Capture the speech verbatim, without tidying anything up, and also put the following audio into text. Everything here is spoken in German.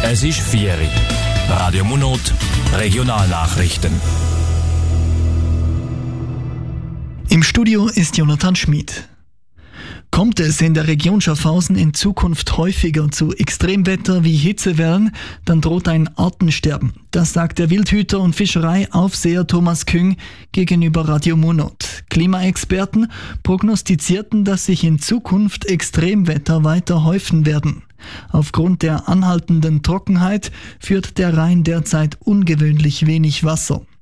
Es ist vier Uhr. Radio Munot, Regionalnachrichten. Im Studio ist Jonathan Schmid. Kommt es in der Region Schaffhausen in Zukunft häufiger zu Extremwetter wie Hitzewellen, dann droht ein Artensterben. Das sagt der Wildhüter und Fischereiaufseher Thomas Küng gegenüber Radio Munot. Klimaexperten prognostizierten, dass sich in Zukunft Extremwetter weiter häufen werden. Aufgrund der anhaltenden Trockenheit führt der Rhein derzeit ungewöhnlich wenig Wasser.